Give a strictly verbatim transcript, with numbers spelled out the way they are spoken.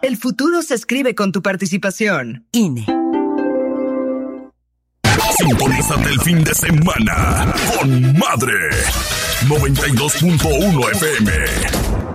El futuro se escribe con tu participación. I N E. Sintonízate el fin de semana con Madre noventa y dos punto uno F M.